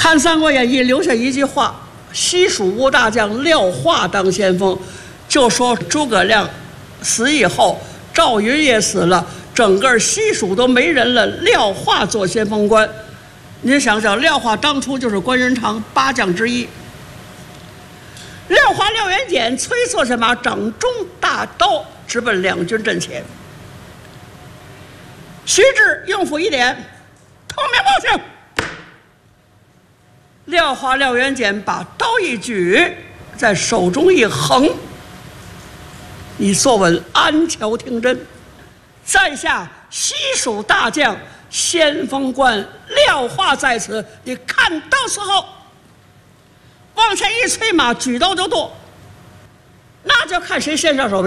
看《三国演义》留下一句话：西蜀吴大将廖化当先锋，就说诸葛亮死以后，赵云也死了，整个西蜀都没人了，廖化做先锋官。您想想，廖化当初就是关云长8将之一。廖化、廖元简催策什么？掌中大刀，直奔两军阵前。徐志应付一点，通明报信。廖化、廖元简把刀一举，在手中一横，你坐稳安桥听真。在下西蜀大将先锋官廖化在此，你看到此后，往前一催马，举刀就剁，那就看谁先上手。